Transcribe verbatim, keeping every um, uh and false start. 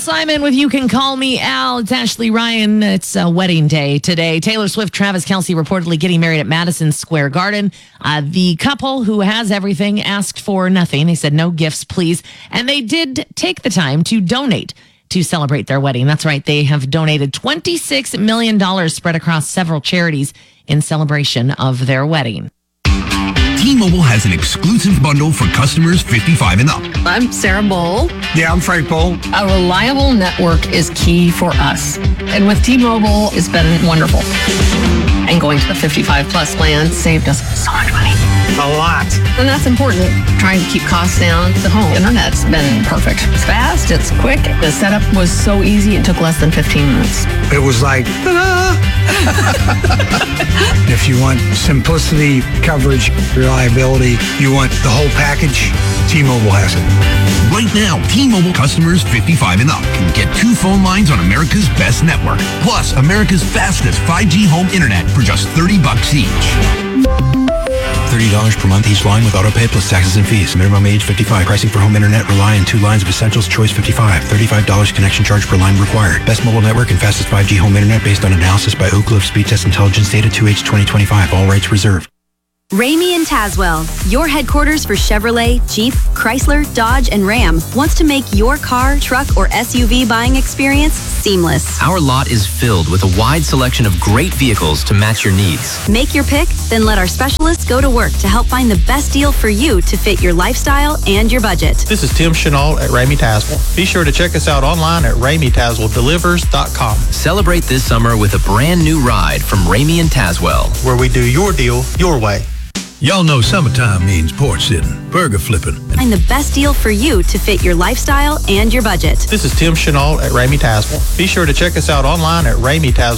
Simon with You Can Call Me Al. It's Ashley Ryan. It's a wedding day today. Taylor Swift, Travis Kelce reportedly getting married at Madison Square Garden. Uh, the couple who has everything asked for nothing. They said no gifts, please. And they did take the time to donate to celebrate their wedding. That's right. They have donated twenty-six million dollars spread across several charities in celebration of their wedding. T-Mobile has an exclusive bundle for customers fifty-five and up. I'm Sarah Bowl. Yeah, I'm Frank Bowl. A reliable network is key for us. And with T-Mobile, it's been wonderful. And going to the fifty-five plus plan saved us so much money. A lot. And that's important. Trying to keep costs down. The home internet's been perfect. It's fast, it's quick. The setup was so easy, it took less than fifteen minutes. It was like, ta-da! If you want simplicity, coverage, reliability, you want the whole package, T-Mobile has it. Right now, T-Mobile customers fifty-five and up can get two phone lines on America's best network, plus America's fastest five G home internet for just thirty bucks each. thirty dollars per month each line with autopay plus taxes and fees. Minimum age fifty-five. Pricing for home internet rely on two lines of Essentials Choice fifty-five. thirty-five dollars connection charge per line required. Best mobile network and fastest five G home internet based on analysis by Oak Cliff Speed Test Intelligence Data two H twenty twenty-five. All rights reserved. Ramey and Tazwell, your headquarters for Chevrolet, Jeep, Chrysler, Dodge, and Ram, wants to make your car, truck, or S U V buying experience seamless. Our lot is filled with a wide selection of great vehicles to match your needs. Make your pick, then let our specialists go to work to help find the best deal for you to fit your lifestyle and your budget. This is Tim Chenal at Ramey Tazwell. Be sure to check us out online at ramey tazwell delivers dot com. Celebrate this summer with a brand new ride from Ramey and Tazwell, where we do your deal your way. Y'all know summertime means porch sitting, burger flipping. Find the best deal for you to fit your lifestyle and your budget. This is Tim Chenal at Ramey Tazwell. Be sure to check us out online at ramey tazwell